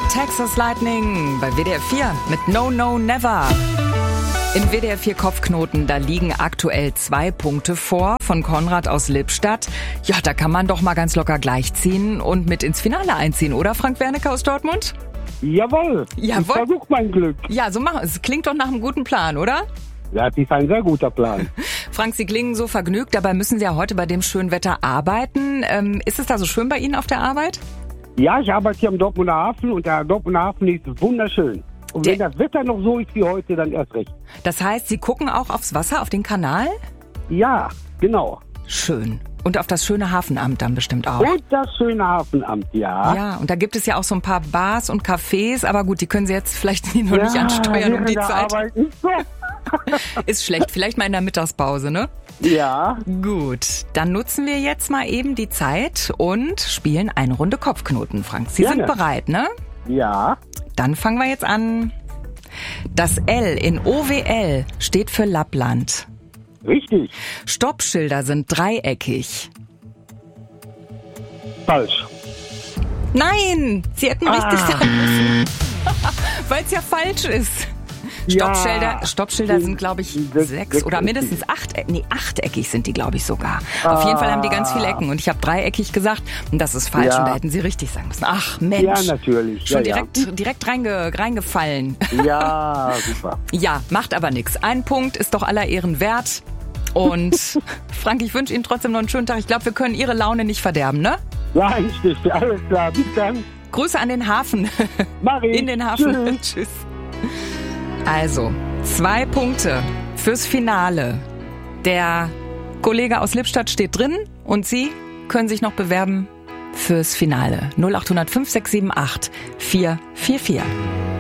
Texas Lightning bei WDR 4 mit No, No, Never. Im WDR 4 Kopfknoten, da liegen aktuell 2 Punkte vor von Konrad aus Lippstadt. Ja, da kann man doch mal ganz locker gleichziehen und mit ins Finale einziehen, oder Frank Wernicke aus Dortmund? Jawohl. Ich versuche mein Glück. Ja, so machen. Es klingt doch nach einem guten Plan, oder? Ja, das ist ein sehr guter Plan. Frank, Sie klingen so vergnügt, dabei müssen Sie ja heute bei dem schönen Wetter arbeiten. Ist es da so schön bei Ihnen auf der Arbeit? Ja, ich arbeite hier am Dortmunder Hafen und der Dortmunder Hafen ist wunderschön. Und wenn das Wetter noch so ist wie heute, dann erst recht. Das heißt, Sie gucken auch aufs Wasser, auf den Kanal? Ja, genau. Schön. Und auf das schöne Hafenamt dann bestimmt auch. Und das schöne Hafenamt, ja. Ja, und da gibt es ja auch so ein paar Bars und Cafés, aber gut, die können Sie jetzt vielleicht noch nicht ansteuern um die Zeit. So. Ist schlecht, vielleicht mal in der Mittagspause, ne? Ja. Gut, dann nutzen wir jetzt mal eben die Zeit und spielen eine Runde Kopfknoten, Frank. Sie sind bereit, ne? Ja. Dann fangen wir jetzt an. Das L in OWL steht für Lappland. Richtig. Stoppschilder sind dreieckig. Falsch. Nein, Sie hätten richtig sagen müssen. Weil es ja falsch ist. Stoppschilder sind, glaube ich, 6 oder mindestens 8eckig sind die, glaube ich, sogar. Auf jeden Fall haben die ganz viele Ecken und ich habe dreieckig gesagt und das ist falsch und da hätten Sie richtig sagen müssen. Ach Mensch. Ja, natürlich. Schon direkt reingefallen. Ja, super. Ja, macht aber nichts. Ein Punkt ist doch aller Ehren wert. Und Frank, ich wünsche Ihnen trotzdem noch einen schönen Tag. Ich glaube, wir können Ihre Laune nicht verderben, ne? Ja, richtig. Alles klar. Bis dann. Grüße an den Hafen. Mach ich. In den Hafen. Tschüss. Also, 2 Punkte fürs Finale. Der Kollege aus Lippstadt steht drin und Sie können sich noch bewerben fürs Finale. 0800 5678 444.